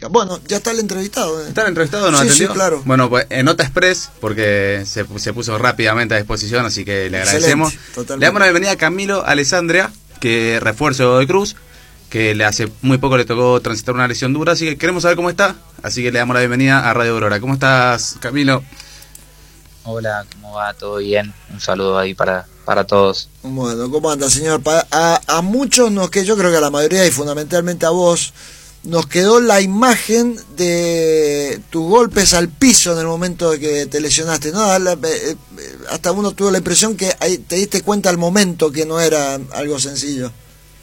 cerca. Bueno, ya está el entrevistado. ¿Está el entrevistado? ¿Nos Sí, atendió? sí, claro. Bueno, pues en Nota Express, porque se puso rápidamente a disposición, así que le agradecemos. Totalmente. Le damos la bienvenida a Camilo Alessandria, que refuerzo de Cruz, que hace muy poco le tocó transitar una lesión dura, así que queremos saber cómo está, así que le damos la bienvenida a Radio Aurora. ¿Cómo estás, Camilo? Hola, ¿cómo va? ¿Todo bien? Un saludo ahí para todos. Bueno, ¿cómo anda, señor? A muchos, que yo creo que a la mayoría y fundamentalmente a vos, nos quedó la imagen de tus golpes al piso en el momento de que te lesionaste, ¿no? Hasta uno tuvo la impresión que ahí te diste cuenta al momento que no era algo sencillo.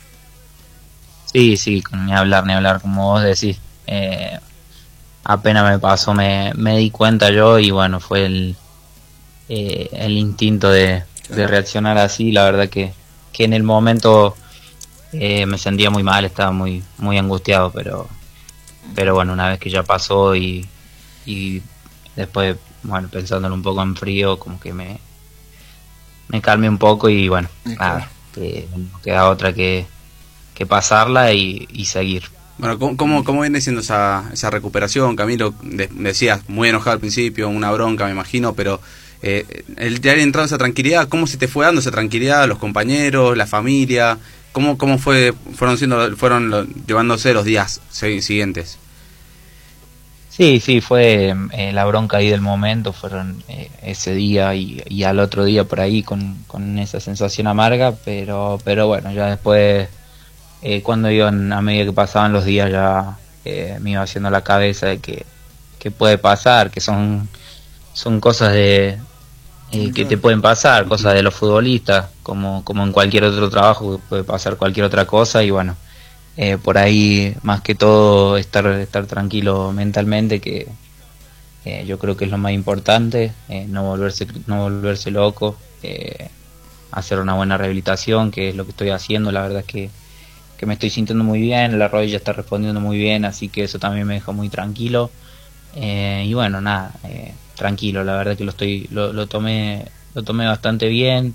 Sí, ni hablar, como vos decís. Apenas me pasó, me di cuenta yo y bueno, fue el instinto de reaccionar así. La verdad que en el momento me sentía muy mal, estaba muy angustiado, pero bueno, una vez que ya pasó y después, bueno, pensándolo un poco en frío, como que me calmé un poco y bueno, nada, no queda otra que pasarla y seguir. Bueno, ¿cómo viene siendo esa recuperación, Camilo? Decías, muy enojado al principio, una bronca, me imagino, pero el de haber entrado esa tranquilidad, ¿cómo se te fue dando esa tranquilidad? ¿Los compañeros, la familia? ¿Cómo fueron llevándose los días siguientes? Sí, fue la bronca ahí del momento, fueron ese día y al otro día por ahí con esa sensación amarga, pero bueno, ya después, cuando iban, a medida que pasaban los días, ya me iba haciendo la cabeza de que puede pasar, que son cosas que te pueden pasar, cosas de los futbolistas, como en cualquier otro trabajo, que puede pasar cualquier otra cosa, y bueno, por ahí más que todo estar tranquilo mentalmente, que yo creo que es lo más importante, no volverse loco, hacer una buena rehabilitación, que es lo que estoy haciendo. La verdad es que me estoy sintiendo muy bien, la rodilla está respondiendo muy bien, así que eso también me dejó muy tranquilo, y bueno, nada, tranquilo, la verdad que lo tomé bastante bien.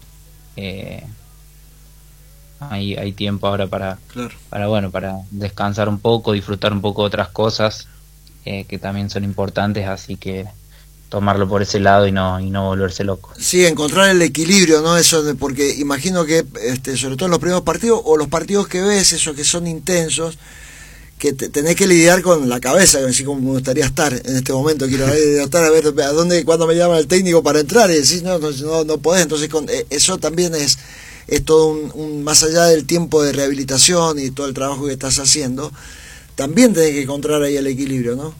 Hay tiempo ahora para descansar un poco, disfrutar un poco de otras cosas que también son importantes, así que tomarlo por ese lado y no volverse loco. Sí, encontrar el equilibrio, ¿no? Porque imagino que sobre todo en los primeros partidos o los partidos que ves, esos que son intensos, que tenés que lidiar con la cabeza, así como me gustaría estar en este momento, quiero estar a ver a dónde, cuando me llama el técnico para entrar, y decís no podés. Entonces eso también es todo un más allá del tiempo de rehabilitación y todo el trabajo que estás haciendo, también tenés que encontrar ahí el equilibrio, ¿no?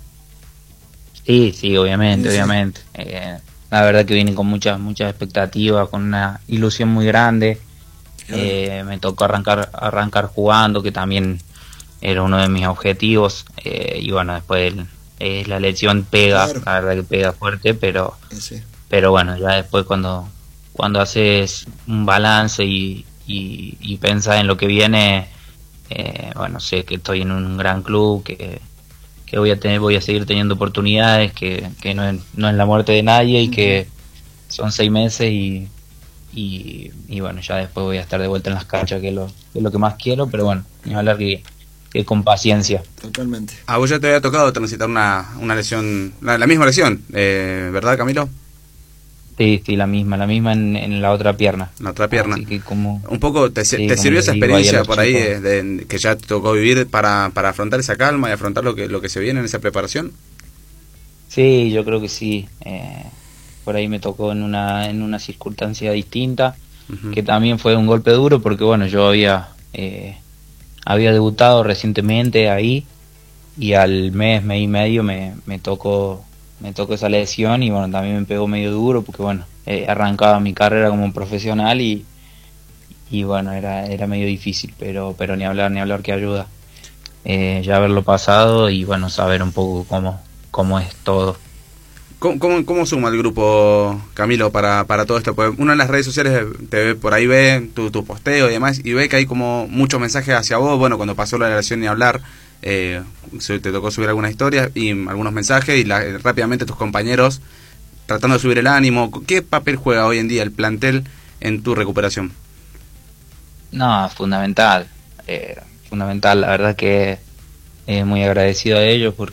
Sí, obviamente. La verdad que vine con muchas expectativas, con una ilusión muy grande. Claro. Me tocó arrancar jugando, que también era uno de mis objetivos, y bueno, después la lesión pega, claro. La verdad que pega fuerte, pero bueno, ya después cuando haces un balance y pensás en lo que viene, bueno, sé que estoy en un gran club, que voy a seguir teniendo oportunidades, que no es la muerte de nadie, y que son 6 meses y bueno, ya después voy a estar de vuelta en las canchas, que es lo que más quiero, pero bueno, ni hablar que con paciencia. Totalmente. A vos ya te había tocado transitar una lesión, la misma lesión, ¿verdad, Camilo? Sí, la misma en la otra pierna. La otra pierna. Así que un poco te sirvió esa experiencia por ahí que ya te tocó vivir para afrontar esa calma y afrontar lo que se viene en esa preparación. Sí, yo creo que sí. Por ahí me tocó en una circunstancia distinta, que también fue un golpe duro, porque bueno, yo había debutado recientemente ahí, y al mes y medio me tocó esa lesión, y bueno, también me pegó medio duro, porque bueno, arrancaba mi carrera como profesional y bueno, era medio difícil, pero ni hablar que ayuda, ya haberlo pasado y bueno, saber un poco cómo es todo. ¿Cómo suma el grupo, Camilo, para todo esto? Porque uno en las redes sociales por ahí ve tu posteo y demás, y ve que hay como muchos mensajes hacia vos. Bueno, cuando pasó la relación ni hablar, te tocó subir algunas historias y algunos mensajes, y rápidamente tus compañeros tratando de subir el ánimo. ¿Qué papel juega hoy en día el plantel en tu recuperación? No, fundamental, la verdad que muy agradecido a ellos,